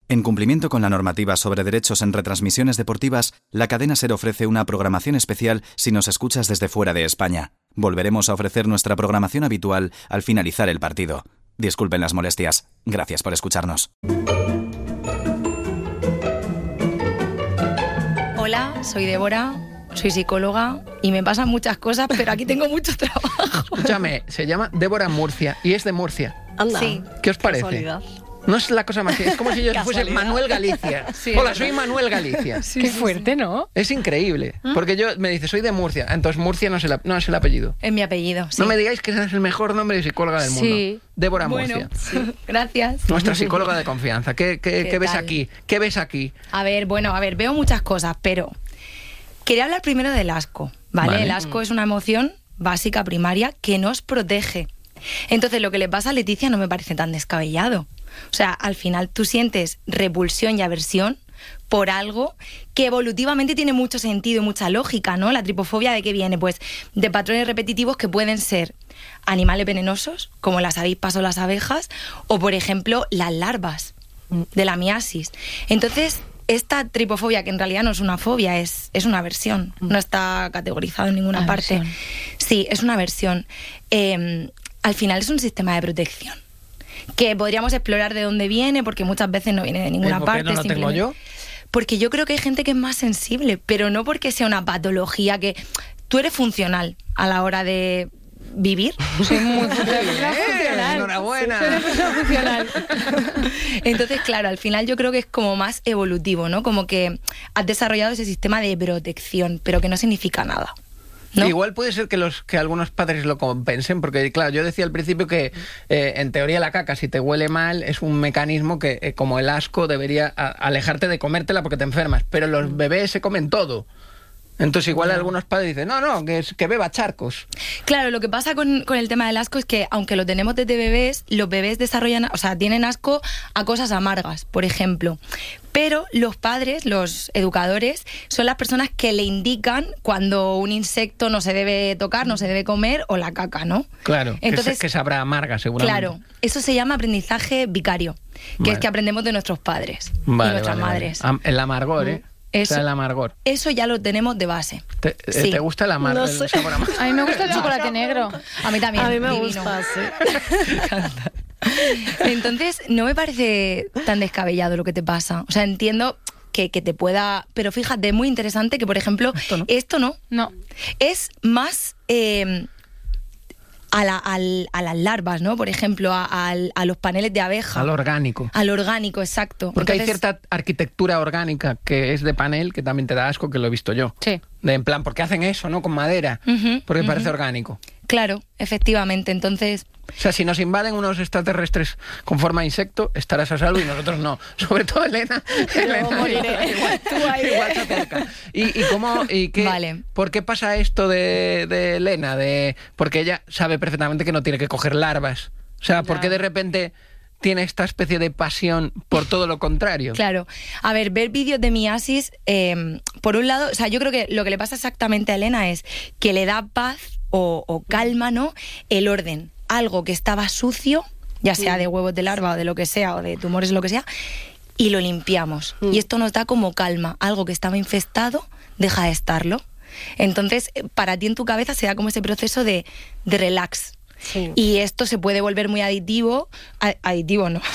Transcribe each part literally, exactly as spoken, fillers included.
En cumplimiento con la normativa sobre derechos en retransmisiones deportivas, la cadena SER ofrece una programación especial si nos escuchas desde fuera de España. Volveremos a ofrecer nuestra programación habitual al finalizar el partido. Disculpen las molestias. Gracias por escucharnos. Hola, soy Débora, soy psicóloga y me pasan muchas cosas, pero aquí tengo mucho trabajo. Escúchame, se llama Débora Murcia y es de Murcia. Anda. Sí. ¿Qué os parece? Casualidad. No es la cosa más... Es como si yo fuese Casualidad. Manuel Galicia. Sí, Hola, es soy Manuel Galicia. Sí, Qué sí, fuerte, ¿no? Es increíble. Porque yo me dice, soy de Murcia. Entonces Murcia no es el, no es el apellido. Es mi apellido, sí. No me digáis que es el mejor nombre de psicóloga del mundo. Sí. Débora Bueno, Murcia. sí. Gracias. Nuestra psicóloga de confianza. ¿Qué, qué, ¿Qué qué ves tal? aquí? ¿Qué ves aquí? A ver, bueno, a ver, veo muchas cosas, pero quería hablar primero del asco, ¿vale? Vale. El asco es una emoción básica, primaria, que nos protege. Entonces, lo que le pasa a Leticia no me parece tan descabellado. O sea, al final tú sientes repulsión y aversión por algo que evolutivamente tiene mucho sentido y mucha lógica, ¿no? La tripofobia, ¿de qué viene? Pues de patrones repetitivos que pueden ser animales venenosos, como las avispas o las abejas, o, por ejemplo, las larvas de la miasis. Entonces, esta tripofobia, que en realidad no es una fobia, es, es una aversión, no está categorizado en ninguna Aversión. parte. Sí, es una aversión. Eh, al final es un sistema de protección que podríamos explorar de dónde viene, porque muchas veces no viene de ninguna ¿Por qué parte. no lo tengo simplemente- yo? Porque yo creo que hay gente que es más sensible, pero no porque sea una patología, que tú eres funcional a la hora de vivir. Soy muy funcional. ¡Eh! ¡Enhorabuena! Soy una persona funcional. Entonces, claro, al final yo creo que es como más evolutivo, ¿no? Como que has desarrollado ese sistema de protección, pero que no significa nada, ¿no? Igual puede ser que los que algunos padres lo compensen, porque claro, yo decía al principio que eh, en teoría la caca, si te huele mal, es un mecanismo que, eh, como el asco, debería a- alejarte de comértela porque te enfermas, pero los bebés se comen todo. Entonces igual algunos padres dicen, no, no, que, es- que beba charcos. Claro, lo que pasa con, con el tema del asco es que, aunque lo tenemos desde bebés, los bebés desarrollan, o sea, tienen asco a cosas amargas, por ejemplo. Pero los padres, los educadores, son las personas que le indican cuando un insecto no se debe tocar, no se debe comer, o la caca, ¿no? Claro, Entonces, que, se- que sabrá amarga seguramente. claro, eso se llama aprendizaje vicario, que Vale. es que aprendemos de nuestros padres y Vale, nuestras vale, vale. madres. Am- El amargor, ¿eh? Eso. O sea, el amargor. Eso ya lo tenemos de base. ¿Te, eh, Sí. ¿te gusta el amargor? No sé. el sabor amargo? A mí me gusta el chocolate negro. A mí también. A mí me divino. gusta, sí. Me encanta. Entonces, no me parece tan descabellado lo que te pasa. O sea, entiendo que, que te pueda... Pero fíjate, es muy interesante que, por ejemplo, Esto no. esto no. No. Es más... eh, a, la- al- a las larvas, ¿no? Por ejemplo, a, al- a los paneles de abeja. Al orgánico. Al orgánico, exacto. Porque hay Entonces, cierta arquitectura orgánica que es de panel que también te da asco, que lo he visto yo. Sí. De en plan, ¿por qué hacen eso, no? Con madera. Ujú, Porque ujú. parece orgánico. Claro, efectivamente. Entonces... O sea, si nos invaden unos extraterrestres con forma de insecto, estarás a salvo y nosotros no. Sobre todo Elena. Elena moriré. igual, igual se acerca. ¿Y, y cómo, y qué, Vale. por qué pasa esto de, de Elena? De, porque ella sabe perfectamente que no tiene que coger larvas. O sea, ¿por qué de repente tiene esta especie de pasión por todo lo contrario? Claro. A ver, ver vídeos de miasis, eh, por un lado, o sea, yo creo que lo que le pasa exactamente a Elena es que le da paz o, o calma, ¿no? El orden. Algo que estaba sucio, ya sea de huevos de larva o de lo que sea, o de tumores o lo que sea, y lo limpiamos. Mm. Y esto nos da como calma. Algo que estaba infestado deja de estarlo. Entonces, eh, para ti en tu cabeza se da como ese proceso de, de relax. Sí. Y esto se puede volver muy adictivo, a- adictivo no,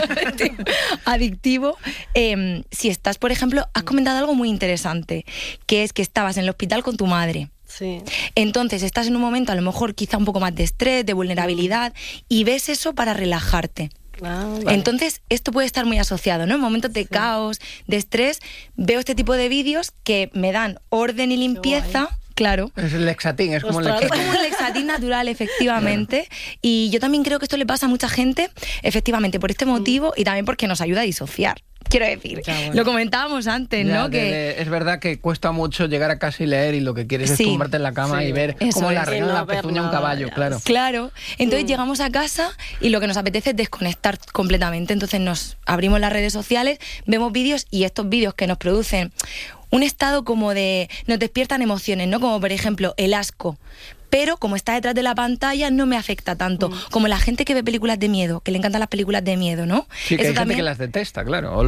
adictivo, eh, si estás, por ejemplo, has comentado algo muy interesante, que es que estabas en el hospital con tu madre. Sí. Entonces estás en un momento a lo mejor quizá un poco más de estrés, de vulnerabilidad, y ves eso para relajarte. Ah, vale. Entonces, esto puede estar muy asociado, ¿no? En momentos de caos, de estrés, veo este tipo de vídeos que me dan orden y limpieza, claro. Es el Lexatín, es como el Ostras. Es Lexatín. como un Lexatín natural, efectivamente. Y yo también creo que esto le pasa a mucha gente, efectivamente, por este motivo y también porque nos ayuda a disociar. Quiero decir, Ya, bueno. lo comentábamos antes, Ya, ¿no? de- Que de- es verdad que cuesta mucho llegar a casa y leer y lo que quieres Sí. es tumbarte en la cama Sí. y ver Eso cómo es. la Y reina no la ver pezuña un nada, caballo, ya. claro. Claro, entonces llegamos a casa y lo que nos apetece es desconectar completamente. Entonces nos abrimos las redes sociales, vemos vídeos y estos vídeos que nos producen un estado como de... nos despiertan emociones, ¿no? Como por ejemplo el asco. Pero como está detrás de la pantalla no me afecta tanto. Como la gente que ve películas de miedo, que le encantan las películas de miedo, ¿no? Sí, que Eso hay gente también- que las detesta, claro. O